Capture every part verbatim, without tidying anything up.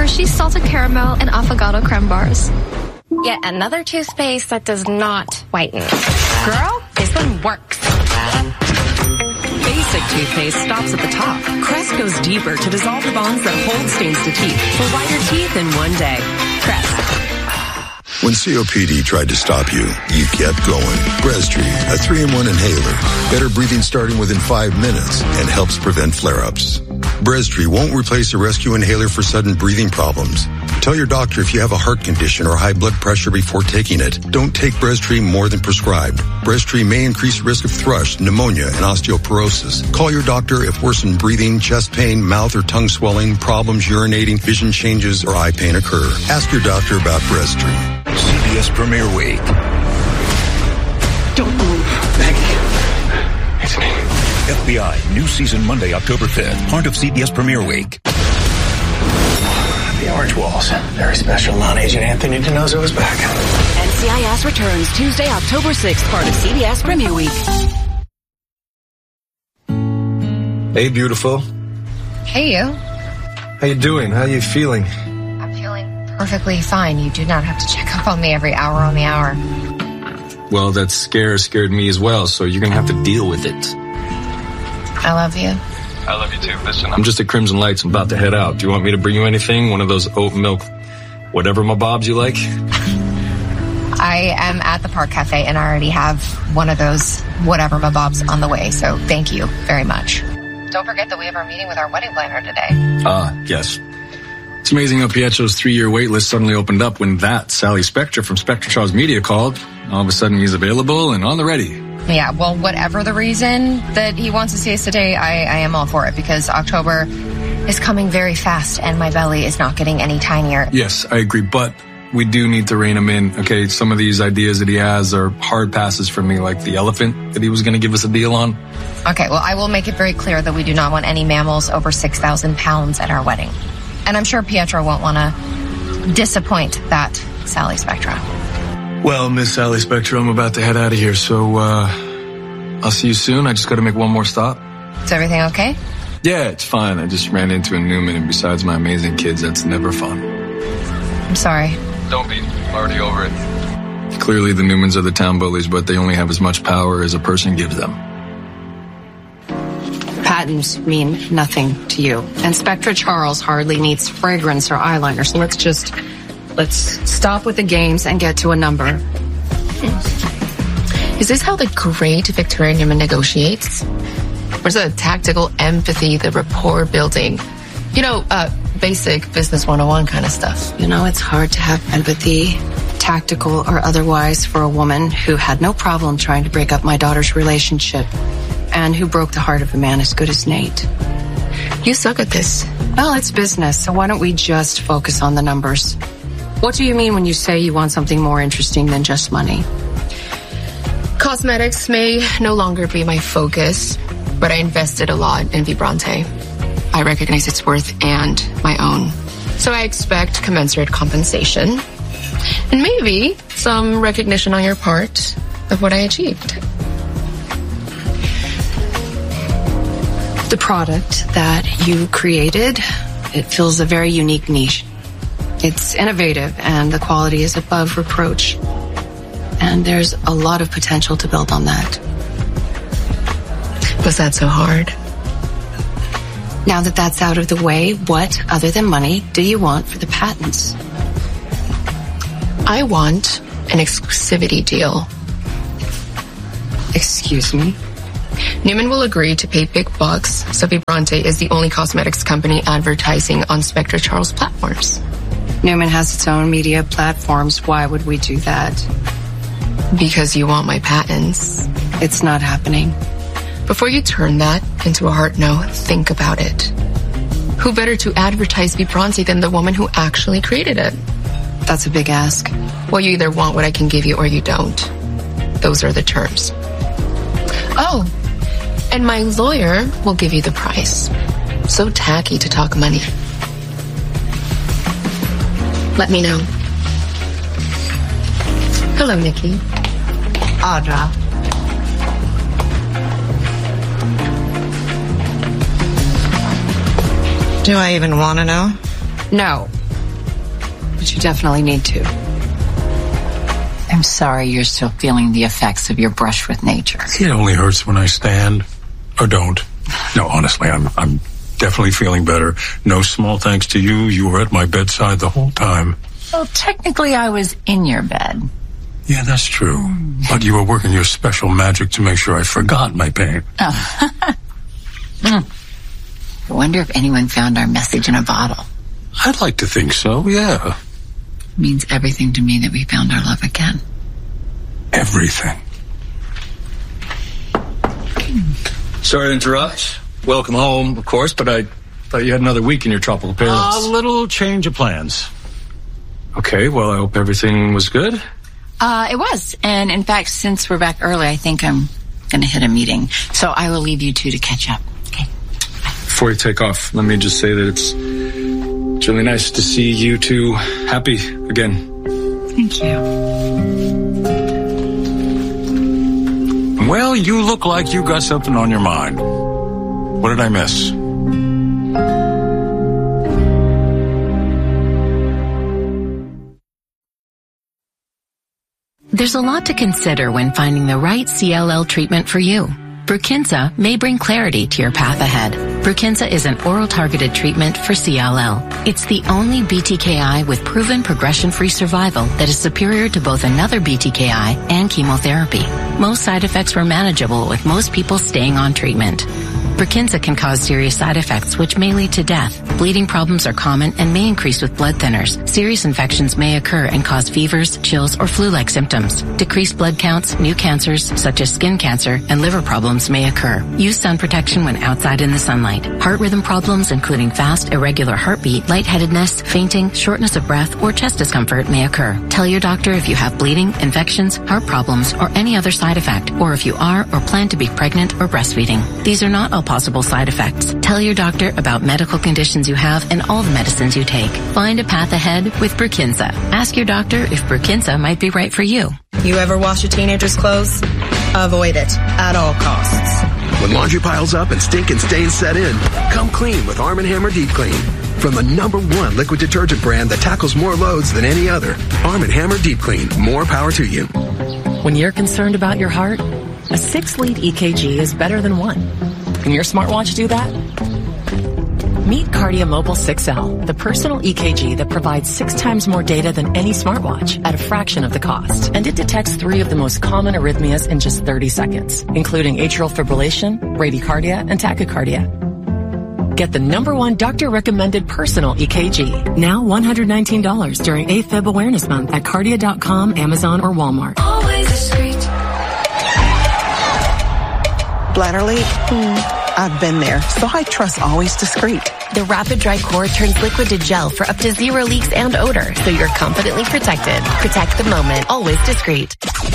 Hershey's Salted Caramel and Affogato Creme Bars. Yet another toothpaste that does not whiten. Girl, this one works. Basic toothpaste stops at the top. Crest goes deeper to dissolve the bonds that hold stains to teeth for whiter teeth in one day. Crest. When C O P D tried to stop you, you kept going. Breztri, a three in one inhaler. Better breathing starting within five minutes and helps prevent flare-ups. Breztri won't replace a rescue inhaler for sudden breathing problems. Tell your doctor if you have a heart condition or high blood pressure before taking it. Don't take Breztri more than prescribed. Breztri may increase risk of thrush, pneumonia, and osteoporosis. Call your doctor if worsened breathing, chest pain, mouth or tongue swelling, problems urinating, vision changes, or eye pain occur. Ask your doctor about Breztri. C B S Premiere Week. Don't move, Maggie. It's me. F B I, new season Monday, October fifth. Part of C B S Premiere Week. The Orange Walls. Very special. Non-agent Anthony DiNozzo is back. N C I S returns Tuesday, October sixth. Part of C B S Premiere Week. Hey, beautiful. Hey, you. How you doing? How you feeling? I'm feeling perfectly fine. You do not have to check up on me every hour on the hour. Well, that scare scared me as well, so you're gonna have to deal with it. I love you. I love you too. Listen, I'm just at Crimson Lights. I'm about to head out. Do you want me to bring you anything? One of those oat milk, whatever my bobs you like? I am at the Park Cafe and I already have one of those whatever my bobs on the way, so thank you very much. Don't forget that we have our meeting with our wedding planner today. Ah, uh, yes. It's amazing how Pietro's three-year wait list suddenly opened up when that Sally Spectra from Spectra Charles Media called. All of a sudden he's available and on the ready. Yeah, well, whatever the reason that he wants to see us today, I, I am all for it because October is coming very fast and my belly is not getting any tinier. Yes, I agree, but we do need to rein him in. Okay, some of these ideas that he has are hard passes for me, like the elephant that he was going to give us a deal on. Okay, well, I will make it very clear that we do not want any mammals over six thousand pounds at our wedding. And I'm sure Pietro won't want to disappoint that Sally Spectra. Well, Miss Sally Spectra, I'm about to head out of here, so uh, I'll see you soon. I just got to make one more stop. Is everything okay? Yeah, it's fine. I just ran into a Newman, and besides my amazing kids, that's never fun. I'm sorry. Don't be. I'm already over it. Clearly, the Newmans are the town bullies, but they only have as much power as a person gives them. Patents mean nothing to you. And Spectra Charles hardly needs fragrance or eyeliner, so let's just... Let's stop with the games and get to a number. Is this how the great Victoria Newman negotiates? Or is it tactical empathy, the rapport building? You know, uh, basic business one oh one kind of stuff. You know, it's hard to have empathy, tactical or otherwise, for a woman who had no problem trying to break up my daughter's relationship and who broke the heart of a man as good as Nate. You suck at this. Well, it's business, so why don't we just focus on the numbers? What do you mean when you say you want something more interesting than just money? Cosmetics may no longer be my focus, but I invested a lot in Vibrante. I recognize its worth and my own. So I expect commensurate compensation and maybe some recognition on your part of what I achieved. The product that you created, it fills a very unique niche. It's innovative and the quality is above reproach. And there's a lot of potential to build on that. Was that so hard? Now that that's out of the way, what, other than money, do you want for the patents? I want an exclusivity deal. Excuse me? Newman will agree to pay big bucks, so Vibrante is the only cosmetics company advertising on Spectra Charles platforms. Newman has its own media platforms. Why would we do that? Because you want my patents. It's not happening. Before you turn that into a hard no, think about it. Who better to advertise Vibrante than the woman who actually created it? That's a big ask. Well, you either want what I can give you or you don't. Those are the terms. Oh, and my lawyer will give you the price. So tacky to talk money. Let me know. Hello, Nikki. Audra. Do I even want to know? No. but you definitely need to. I'm sorry you're still feeling the effects of your brush with nature. It only hurts when I stand or don't. No, honestly, I'm I'm definitely feeling better. No small thanks to you. You were at my bedside the whole time. Well, technically I was in your bed. Yeah, that's true. Mm. But you were working your special magic to make sure I forgot my pain. Oh. mm. I wonder if anyone found our message in a bottle. I'd like to think so, yeah. It means everything to me that we found our love again. Everything. Sorry to interrupt. Welcome home, of course, but I thought you had another week in your tropical paradise. A little change of plans. Okay, well, I hope everything was good. Uh, it was. And in fact, since we're back early, I think I'm going to hit a meeting. So I will leave you two to catch up. Okay. Bye. Before you take off, let me just say that it's, it's really nice to see you two happy again. Thank you. Well, you look like you got something on your mind. What did I miss? There's a lot to consider when finding the right C L L treatment for you. Brukinsa may bring clarity to your path ahead. Brukinsa is an oral targeted treatment for C L L. It's the only B T K I with proven progression-free survival that is superior to both another B T K I and chemotherapy. Most side effects were manageable, with most people staying on treatment. Brukinsa can cause serious side effects, which may lead to death. Bleeding problems are common and may increase with blood thinners. Serious infections may occur and cause fevers, chills, or flu-like symptoms. Decreased blood counts, new cancers, such as skin cancer, and liver problems may occur. Use sun protection when outside in the sunlight. Heart rhythm problems, including fast, irregular heartbeat, lightheadedness, fainting, shortness of breath, or chest discomfort may occur. Tell your doctor if you have bleeding, infections, heart problems, or any other side effect, or if you are or plan to be pregnant or breastfeeding. These are not all possible side effects. Tell your doctor about medical conditions you have and all the medicines you take. Find a path ahead with Brukinsa. Ask your doctor if Brukinsa might be right for you. You ever wash a teenager's clothes? Avoid it at all costs. When laundry piles up and stink and stains set in, come clean with Arm and Hammer Deep Clean. From the number one liquid detergent brand that tackles more loads than any other, Arm and Hammer Deep Clean. More power to you. When you're concerned about your heart, a six-lead E K G is better than one. Can your smartwatch do that? Meet Kardia Mobile six L, the personal E K G that provides six times more data than any smartwatch at a fraction of the cost. And it detects three of the most common arrhythmias in just thirty seconds, including atrial fibrillation, bradycardia, and tachycardia. Get the number one doctor-recommended personal E K G. Now one hundred nineteen dollars during AFib Awareness Month at kardia dot com, Amazon, or Walmart. Always discreet. Bladder leak? Mm. I've been there, so I trust Always Discreet. The Rapid Dry Core turns liquid to gel for up to zero leaks and odor, so you're confidently protected. Protect the moment. Always Discreet.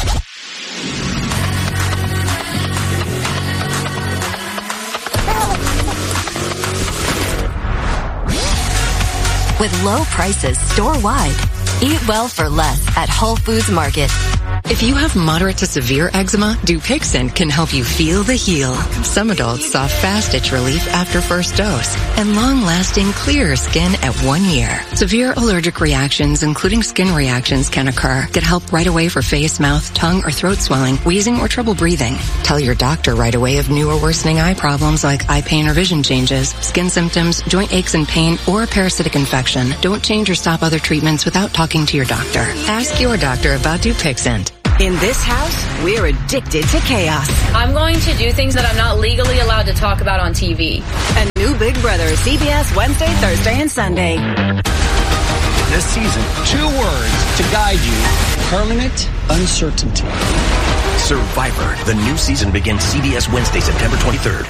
With low prices store-wide. Eat well for less at Whole Foods Market. If you have moderate to severe eczema, Dupixent can help you feel the heal. Some adults saw fast itch relief after first dose and long-lasting clearer skin at one year. Severe allergic reactions, including skin reactions, can occur. Get help right away for face, mouth, tongue, or throat swelling, wheezing, or trouble breathing. Tell your doctor right away of new or worsening eye problems like eye pain or vision changes, skin symptoms, joint aches and pain, or a parasitic infection. Don't change or stop other treatments without talking to your doctor. Ask your doctor about Dupixent. In this house, we're addicted to chaos. I'm going to do things that I'm not legally allowed to talk about on T V. A new Big Brother, C B S Wednesday, Thursday, and Sunday. This season, two words to guide you: permanent uncertainty. Survivor. The new season begins C B S Wednesday, September twenty-third.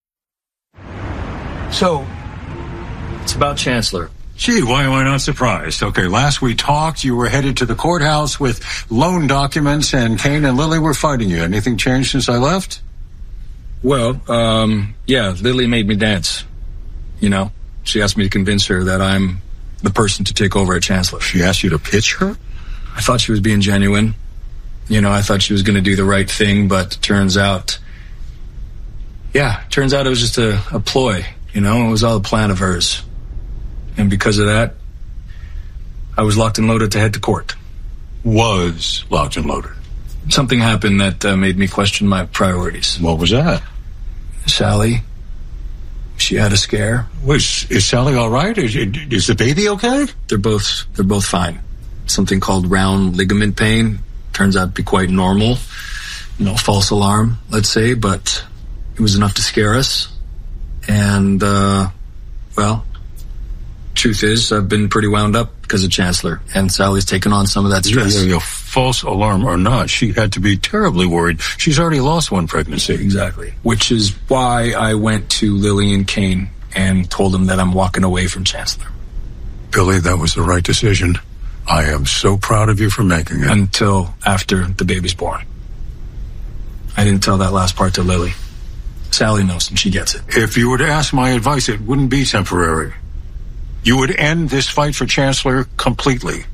So, it's about Chancellor. Gee, why am I not surprised? Okay, last we talked, you were headed to the courthouse with loan documents, and Kane and Lily were fighting you. Anything changed since I left? Well, um, yeah, Lily made me dance. You know, she asked me to convince her that I'm the person to take over at Chancellor. She asked you to pitch her? I thought she was being genuine. You know, I thought she was going to do the right thing, but turns out, yeah, turns out it was just a, a ploy. You know, it was all a plan of hers. And because of that, I was locked and loaded to head to court. Was locked and loaded? Something happened that uh, made me question my priorities. What was that? Sally. She had a scare. Was is Sally all right? Is, is the baby okay? They're both they're both fine. Something called round ligament pain. Turns out to be quite normal. You know, false alarm, let's say, but it was enough to scare us. And, uh, well, truth is, I've been pretty wound up because of Chancellor, and Sally's taken on some of that stress. Yeah, yeah, yeah. False alarm or not, she had to be terribly worried. She's already lost one pregnancy. Exactly. Which is why I went to Lillian Kane and told him that I'm walking away from Chancellor. Billy, that was the right decision. I am so proud of you for making it. Until after the baby's born. I didn't tell that last part to Lily. Sally knows and she gets it. If you were to ask my advice, it wouldn't be temporary. You would end this fight for Chancellor completely.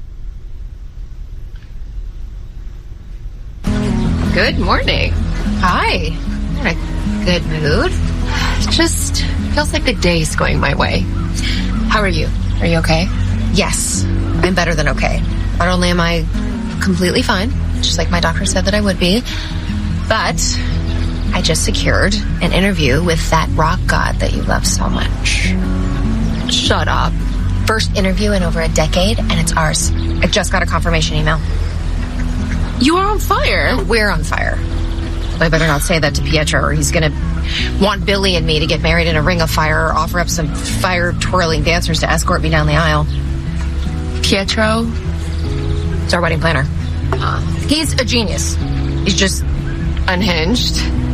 Good morning. Hi. You're in a good mood. Just feels like the day's going my way. How are you? Are you okay? Yes, I'm better than okay. Not only am I completely fine, just like my doctor said that I would be, but I just secured an interview with that rock god that you love so much. Shut up. First interview in over a decade, and it's ours. I just got a confirmation email. You are on fire. We're on fire. I better not say that to Pietro, or he's gonna want Billy and me to get married in a ring of fire, or offer up some fire-twirling dancers to escort me down the aisle. Pietro is our wedding planner. Uh, he's a genius. He's just unhinged.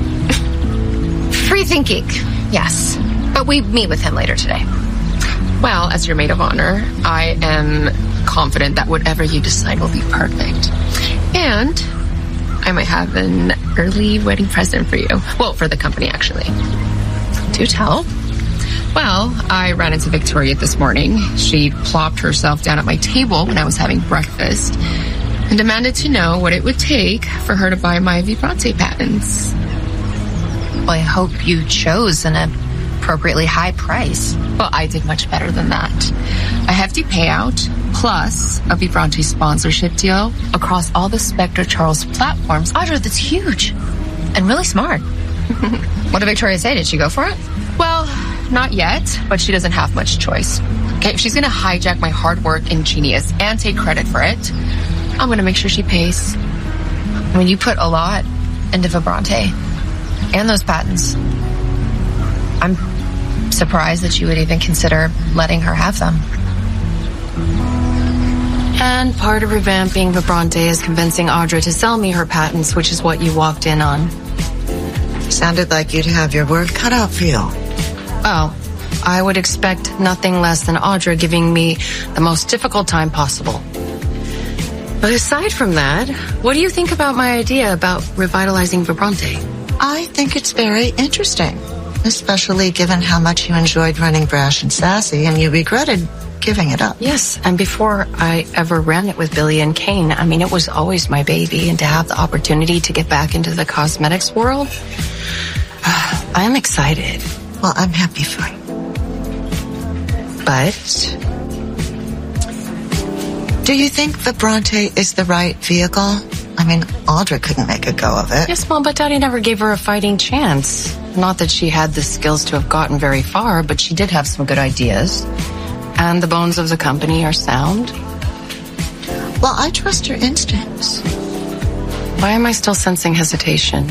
Free thinking, yes. But we meet with him later today. Well, as your maid of honor, I am confident that whatever you decide will be perfect. And I might have an early wedding present for you. Well, for the company, actually. Do tell. Well, I ran into Victoria this morning. She plopped herself down at my table when I was having breakfast and demanded to know what it would take for her to buy my Vibrante patents. Well, I hope you chose an appropriately high price. Well, I did much better than that. A hefty payout, plus a Vibrante sponsorship deal across all the Spectre Charles platforms. Audra, that's huge and really smart. What did Victoria say? Did she go for it? Well, not yet, but she doesn't have much choice. Okay, if she's going to hijack my hard work and genius and take credit for it, I'm going to make sure she pays. I mean, you put a lot into Vibrante and those patents. I'm surprised that you would even consider letting her have them. And part of revamping Vibrante is convincing Audra to sell me her patents, which is what you walked in on. Sounded like you'd have your work cut out for you. Well, I would expect nothing less than Audra giving me the most difficult time possible. But aside from that, what do you think about my idea about revitalizing Vibrante? I think it's very interesting, especially given how much you enjoyed running Brash and Sassy and you regretted giving it up. Yes, and before I ever ran it with Billy and Kane, I mean, it was always my baby, and to have the opportunity to get back into the cosmetics world, I'm excited. Well, I'm happy for you. But do you think Vibrante is the right vehicle? I mean, Audra couldn't make a go of it. Yes, Mom, but Daddy never gave her a fighting chance. Not that she had the skills to have gotten very far, but she did have some good ideas. And the bones of the company are sound. Well, I trust your instincts. Why am I still sensing hesitation?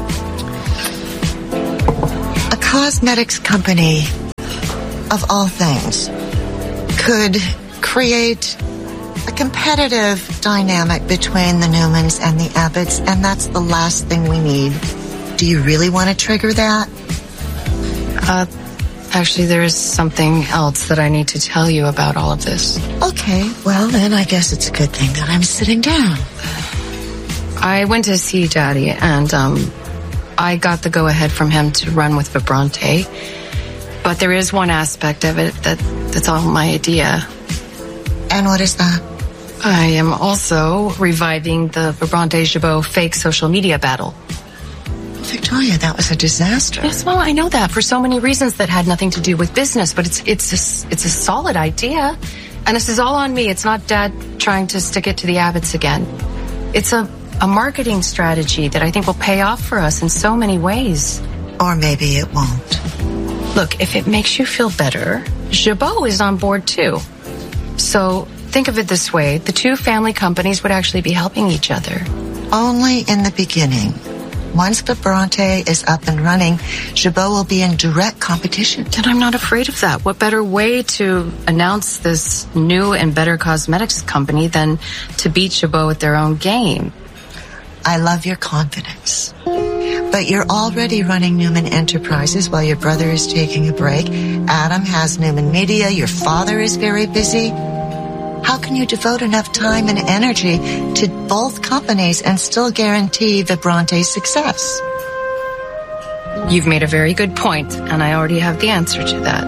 A cosmetics company, of all things, could create a competitive dynamic between the Newmans and the Abbotts, and that's the last thing we need. Do you really want to trigger that? Uh, actually, there is something else that I need to tell you about all of this. Okay, well, then I guess it's a good thing that I'm sitting down. I went to see Daddy, and um, I got the go-ahead from him to run with Vibrante. But there is one aspect of it that, that's all my idea. And what is that? I am also reviving the Vibrante Jabot fake social media battle. Victoria, that was a disaster. Yes, well, I know that for so many reasons that had nothing to do with business, but it's it's a, it's a solid idea. And this is all on me. It's not Dad trying to stick it to the Abbotts again. It's a, a marketing strategy that I think will pay off for us in so many ways. Or maybe it won't. Look, if it makes you feel better, Jabot is on board too. So think of it this way. The two family companies would actually be helping each other. Only in the beginning. Once Vibrante is up and running, Jabot will be in direct competition. And I'm not afraid of that. What better way to announce this new and better cosmetics company than to beat Jabot at their own game? I love your confidence. But you're already running Newman Enterprises while your brother is taking a break. Adam has Newman Media. Your father is very busy. How can you devote enough time and energy to both companies and still guarantee Vibrante's success? You've made a very good point, and I already have the answer to that.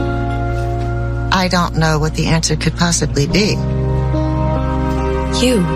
I don't know what the answer could possibly be. You.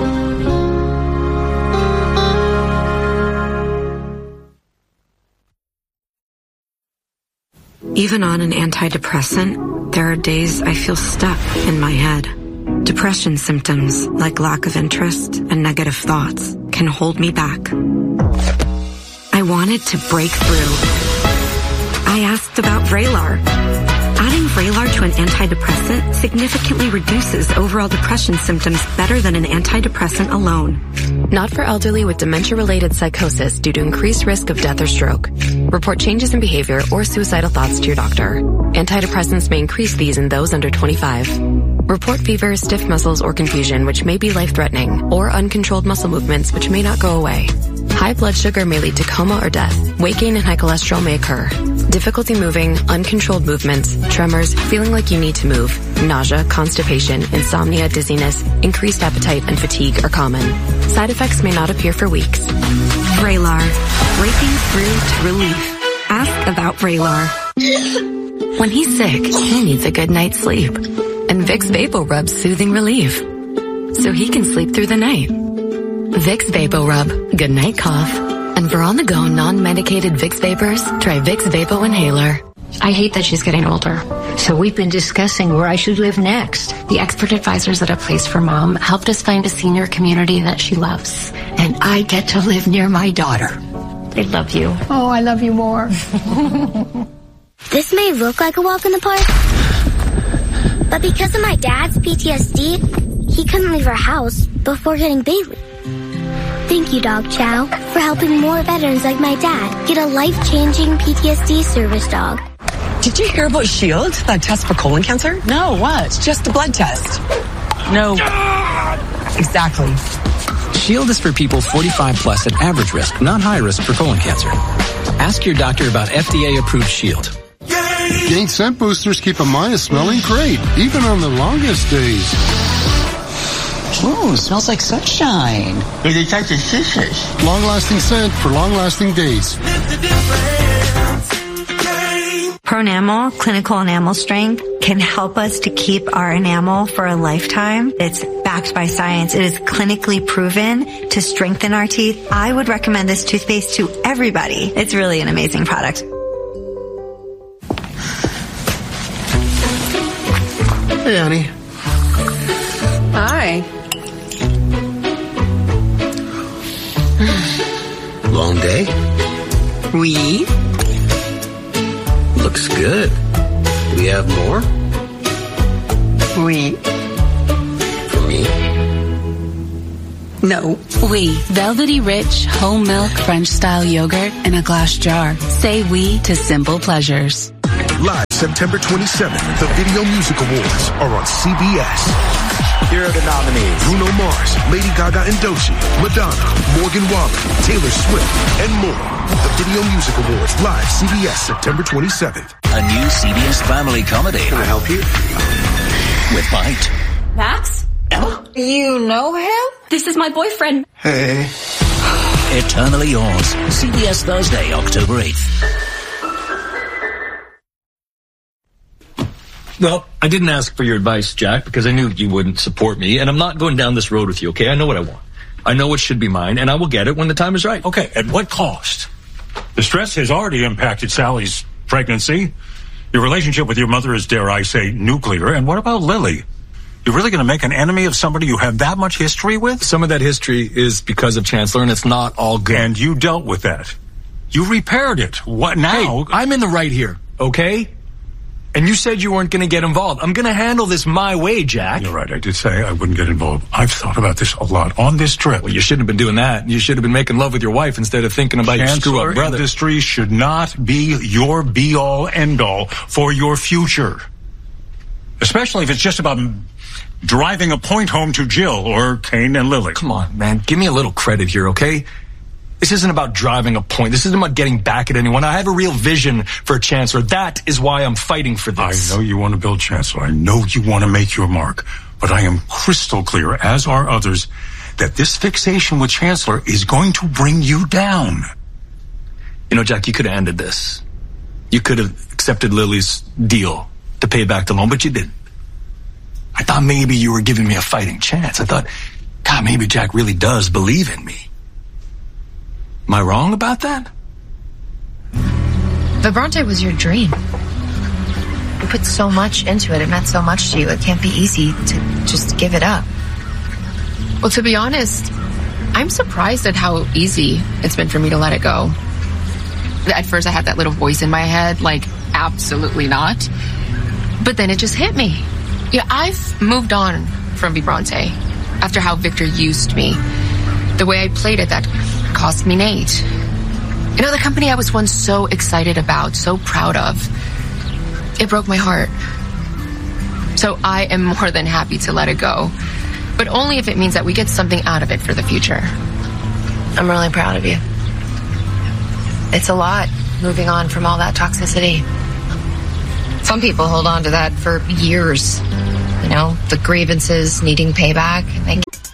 Even on an antidepressant, there are days I feel stuck in my head. Depression symptoms like lack of interest and negative thoughts can hold me back. I wanted to break through. I asked about Vraylar. Adding Vraylar to an antidepressant significantly reduces overall depression symptoms better than an antidepressant alone. Not for elderly with dementia-related psychosis due to increased risk of death or stroke. Report changes in behavior or suicidal thoughts to your doctor. Antidepressants may increase these in those under twenty-five. Report fever, stiff muscles, or confusion, which may be life-threatening, or uncontrolled muscle movements, which may not go away. High blood sugar may lead to coma or death. Weight gain and high cholesterol may occur. Difficulty moving, uncontrolled movements, tremors, feeling like you need to move, nausea, constipation, insomnia, dizziness, increased appetite, and fatigue are common. Side effects may not appear for weeks. Vraylar. Breaking through to relief. Ask about Vraylar. When he's sick, he needs a good night's sleep. And Vicks VapoRub's soothing relief. So he can sleep through the night. Vicks VapoRub, good night cough. And for on-the-go, non-medicated Vicks Vapors, try Vicks Vapo Inhaler. I hate that she's getting older. So we've been discussing where I should live next. The expert advisors at A Place for Mom helped us find a senior community that she loves. And I get to live near my daughter. They love you. Oh, I love you more. This may look like a walk in the park, but because of my dad's P T S D, he couldn't leave our house before getting Bailey. Thank you, Dog Chow, for helping more veterans like my dad get a life-changing P T S D service dog. Did you hear about SHIELD, that test for colon cancer? No, what? It's just a blood test. No. Exactly. SHIELD is for people forty-five plus at average risk, not high risk for colon cancer. Ask your doctor about F D A-approved SHIELD. Gain scent boosters keep a mind smelling great, even on the longest days. Ooh, smells like sunshine. It detects suspicious. Long-lasting scent for long-lasting days. Pronamel, clinical enamel strength, can help us to keep our enamel for a lifetime. It's backed by science. It is clinically proven to strengthen our teeth. I would recommend this toothpaste to everybody. It's really an amazing product. Hey, Annie. Hi. Long day? Oui. Looks good. We have more? Oui. For me? No. Oui. Velvety rich, whole milk, French-style yogurt in a glass jar. Say oui to simple pleasures. Live September twenty-seventh, the Video Music Awards are on C B S. Here are the nominees: Bruno Mars, Lady Gaga and Doechii, Madonna, Morgan Wallen, Taylor Swift, and more. The Video Music Awards, live C B S September twenty-seventh. A new C B S family comedy. Can I help you? With Bite. Max? Emma? You know him? This is my boyfriend. Hey. Eternally Yours. C B S Thursday, October eighth. Well, I didn't ask for your advice, Jack, because I knew you wouldn't support me, and I'm not going down this road with you, okay? I know what I want. I know what should be mine, and I will get it when the time is right. Okay, at what cost? The stress has already impacted Sally's pregnancy. Your relationship with your mother is, dare I say, nuclear. And what about Lily? You're really going to make an enemy of somebody you have that much history with? Some of that history is because of Chancellor, and it's not all good. And you dealt with that. You repaired it. What now? Hey, I'm in the right here, okay? And you said you weren't going to get involved. I'm going to handle this my way, Jack. You're right. I did say I wouldn't get involved. I've thought about this a lot on this trip. Well, you shouldn't have been doing that. You should have been making love with your wife instead of thinking about Chancellor your screw-up brother. Industries should not be your be-all, end-all for your future. Especially if it's just about driving a point home to Jill or Kane and Lily. Come on, man. Give me a little credit here, okay? This isn't about driving a point. This isn't about getting back at anyone. I have a real vision for Chancellor. That is why I'm fighting for this. I know you want to build Chancellor. I know you want to make your mark. But I am crystal clear, as are others, that this fixation with Chancellor is going to bring you down. You know, Jack, you could have ended this. You could have accepted Lily's deal to pay back the loan, but you didn't. I thought maybe you were giving me a fighting chance. I thought, God, maybe Jack really does believe in me. Am I wrong about that? Vibronte was your dream. You put so much into it. It meant so much to you. It can't be easy to just give it up. Well, to be honest, I'm surprised at how easy it's been for me to let it go. At first, I had that little voice in my head, like, absolutely not. But then it just hit me. Yeah, I've moved on from Vibronte after how Victor used me. The way I played it, that cost me Nate. You know, the company I was once so excited about, so proud of, it broke my heart. So I am more than happy to let it go, but only if it means that we get something out of it for the future. I'm really proud of you. It's a lot moving on from all that toxicity. Some people hold on to that for years. You know, the grievances, needing payback. And they